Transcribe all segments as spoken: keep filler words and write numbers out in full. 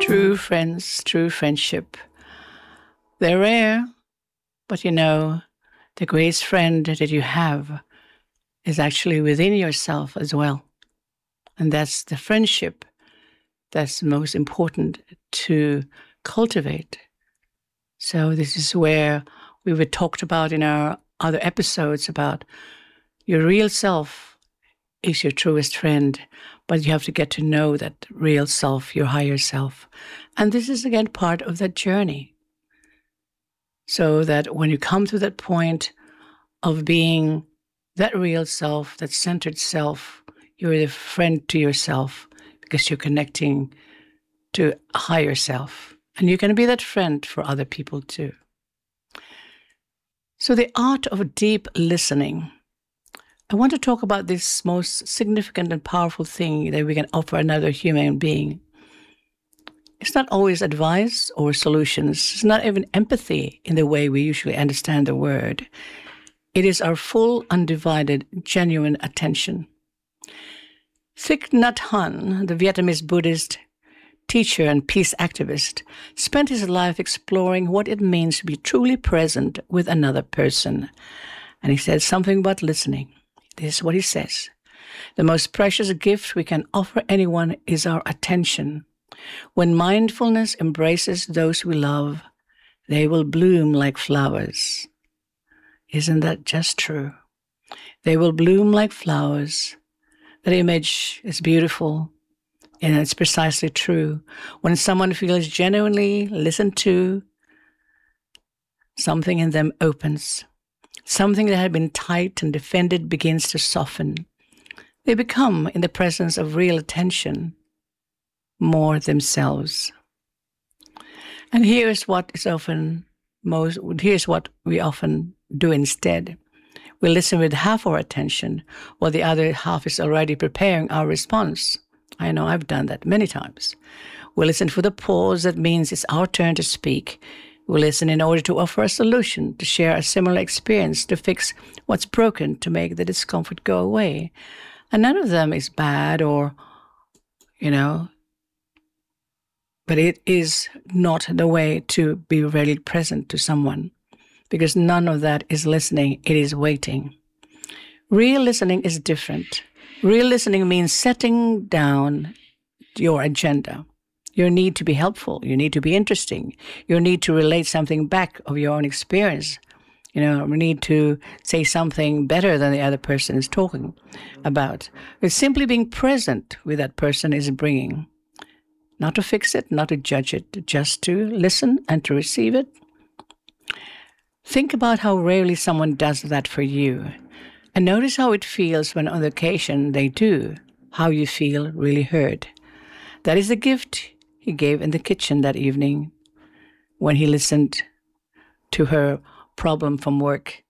True friends, true friendship. They're rare, but you know, the greatest friend that you have is actually within yourself as well. And that's the friendship that's most important to cultivate. So this is where we were talked about in our other episodes about your real self is your truest friend, but you have to get to know that real self, your higher self. And this is again part of that journey. So that when you come to that point of being that real self, that centered self, you're the friend to yourself because you're connecting to a higher self. And you're going to be that friend for other people too. So the art of deep listening. I want to talk about this most significant and powerful thing that we can offer another human being. It's not always advice or solutions. It's not even empathy in the way we usually understand the word. It is our full, undivided, genuine attention. Thich Nhat Hanh, the Vietnamese Buddhist teacher and peace activist, spent his life exploring what it means to be truly present with another person. And he said something about listening. This is what he says. The most precious gift we can offer anyone is our attention. When mindfulness embraces those we love, they will bloom like flowers. Isn't that just true? They will bloom like flowers. That image is beautiful, and it's precisely true. When someone feels genuinely listened to, something in them opens. Something that had been tight and defended begins to soften. They become, in the presence of real attention, more themselves. And here's what is often most, here's what we often do instead. We listen with half our attention, while the other half is already preparing our response. I know I've done that many times. We listen for the pause that means it's our turn to speak. We listen in order to offer a solution, to share a similar experience, to fix what's broken, to make the discomfort go away. And none of them is bad or, you know, but it is not the way to be really present to someone, because none of that is listening, it is waiting. Real listening is different. Real listening means setting down your agenda. Your need to be helpful, your need to be interesting, your need to relate something back of your own experience. You know, we need to say something better than the other person is talking about. It's simply being present with that person is bringing. Not to fix it, not to judge it, just to listen and to receive it. Think about how rarely someone does that for you. And notice how it feels when on the occasion they do, how you feel really heard. That is the gift he gave in the kitchen that evening when he listened to her problem from work.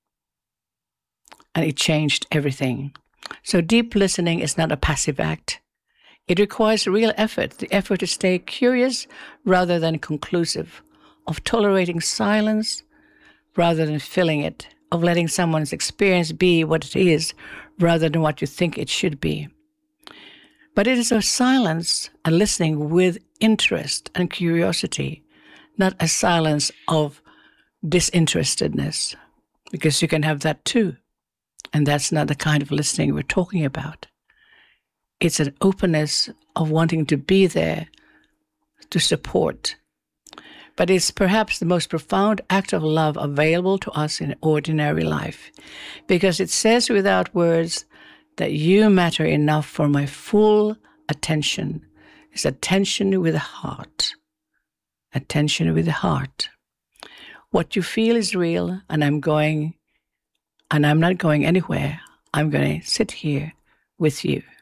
And it changed everything. So deep listening is not a passive act. It requires real effort, the effort to stay curious rather than conclusive, of tolerating silence rather than filling it, of letting someone's experience be what it is rather than what you think it should be. But it is a silence and listening with interest and curiosity, not a silence of disinterestedness, because you can have that too. And that's not the kind of listening we're talking about. It's an openness of wanting to be there to support. But it's perhaps the most profound act of love available to us in ordinary life, because it says without words that you matter enough for my full attention. It's attention with the heart. Attention with the heart. What you feel is real, and I'm going, and I'm not going anywhere. I'm going to sit here with you.